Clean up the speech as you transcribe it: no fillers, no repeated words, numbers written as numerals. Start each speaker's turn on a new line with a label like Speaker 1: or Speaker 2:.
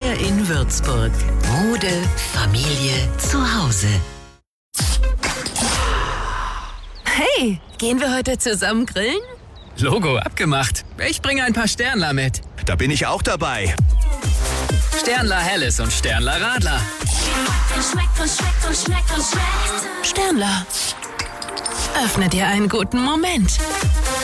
Speaker 1: Mode in Würzburg. Mode, Familie, zu Hause. Hey, gehen wir heute zusammen grillen?
Speaker 2: Logo abgemacht. Ich bringe ein paar Sternler mit.
Speaker 3: Da bin ich auch dabei.
Speaker 2: Sternler Helles und Sternler Radler.
Speaker 1: Sternler. Öffne dir einen guten Moment.